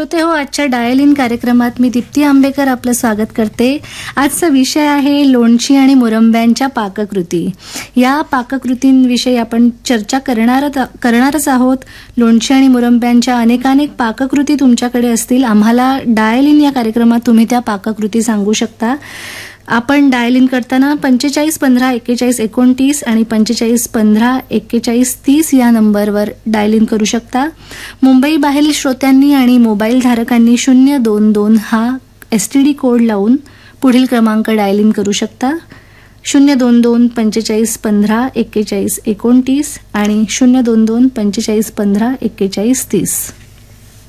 श्रोते हो, आजच्या डायल इन कार्यक्रमात मी दीप्ती आंबेकर आपलं स्वागत करते. आजचा विषय आहे लोणची आणि मुरंब्यांच्या पाककृती. या पाककृतींविषयी आपण चर्चा करणारच आहोत. लोणची आणि मुरंब्यांच्या अनेकानेक पाककृती तुमच्याकडे असतील. आम्हाला डायल इन या कार्यक्रमात तुम्ही त्या पाककृती सांगू शकता. आपण डायल इन करताना 45 15 41 29 आणि 45 15 41 30 या नंबरवर डायल इन करू शकता. मुंबई बाहेरील श्रोत्यांनी आणि मोबाईल धारकांनी 022 हा STD कोड लावून पुढील क्रमांक डायल इन करू शकता. 022 45 15 41 29 आणि 022 45 15 41 30.